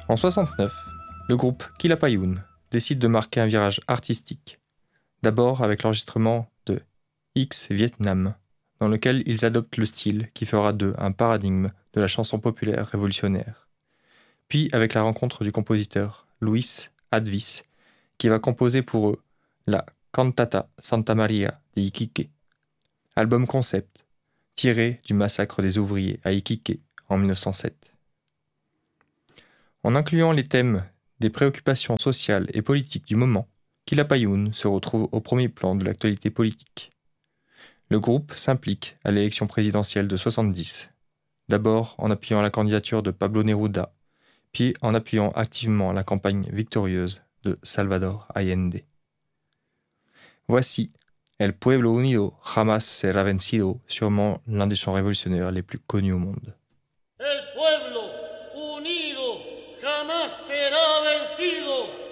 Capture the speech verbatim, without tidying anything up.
En soixante-neuf, le groupe Quilapayún décide de marquer un virage artistique, d'abord avec l'enregistrement de X Vietnam, dans lequel ils adoptent le style qui fera d'eux un paradigme de la chanson populaire révolutionnaire. Puis avec la rencontre du compositeur Luis Advis, qui va composer pour eux la Cantata Santa Maria de Iquique, album concept tiré du massacre des ouvriers à Iquique en mille neuf cent sept. En incluant les thèmes des préoccupations sociales et politiques du moment, Quilapayún se retrouve au premier plan de l'actualité politique. Le groupe s'implique à l'élection présidentielle de soixante-dix, d'abord en appuyant la candidature de Pablo Neruda, puis en appuyant activement la campagne victorieuse de Salvador Allende. Voici El Pueblo Unido Jamás Será Vencido, sûrement l'un des chants révolutionnaires les plus connus au monde. El pueblo unido jamás será vencido.